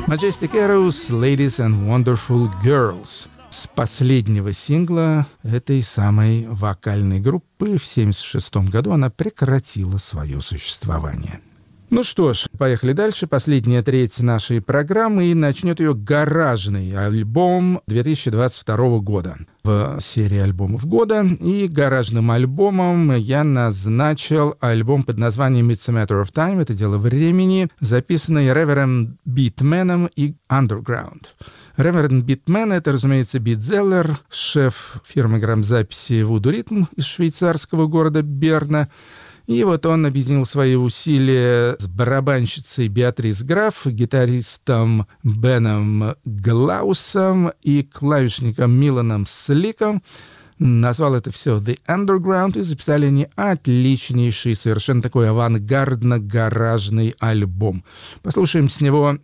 Majestic Arrows, Ladies and Wonderful Girls. С последнего сингла этой самой вокальной группы в 1976 году она прекратила свое существование. Ну что ж, поехали дальше. Последняя треть нашей программы, и начнет ее гаражный альбом 2022 года в серии альбомов года. И гаражным альбомом я назначил альбом под названием «It's a Matter of Time», это дело времени, записанный Reverend Beatman и Underground. Reverend Beatman — это, разумеется, битзеллер, шеф фирмы грамзаписи Voodoo Rhythm из швейцарского города Берна. И вот он объединил свои усилия с барабанщицей Беатрис Граф, гитаристом Беном Глаусом и клавишником Миланом Сликом. Назвал это все «The Underground», и записали они отличнейший, совершенно такой авангардно-гаражный альбом. Послушаем с него